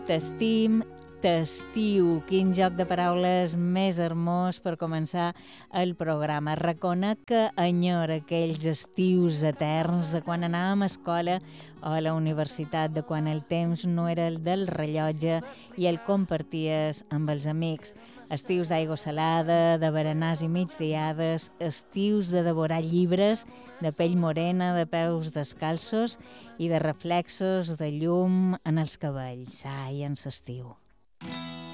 T'estim, t'estiu. Quin joc de paraules més hermós per començar el programa. Reconec que enyora aquells estius eterns de quan anàvem a escola o a la universitat, de quan el temps no era el del rellotge i el comparties amb els amics. Estius d'aigua salada, de berenars i migdiades, estius de devorar llibres, de pell morena, de peus descalços i de reflexos de llum en els cabells. Ai, en l'estiu.